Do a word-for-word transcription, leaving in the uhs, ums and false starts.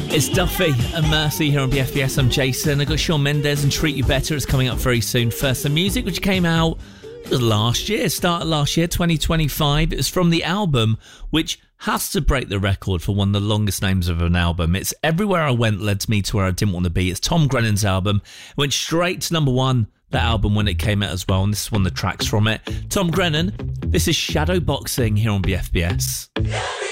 It's Duffy and Mercy here on B F B S. I'm Jason. I got Shawn Mendes and Treat You Better. It's coming up very soon. First, the music which came out last year, started last year, twenty twenty-five. It's from the album which has to break the record for one of the longest names of an album. It's Everywhere I Went Led Me to Where I Didn't Want to Be. It's Tom Grennan's album. It went straight to number one, that album, when it came out as well, and this is one of the tracks from it. Tom Grennan, this is Shadow Boxing here on B F B S.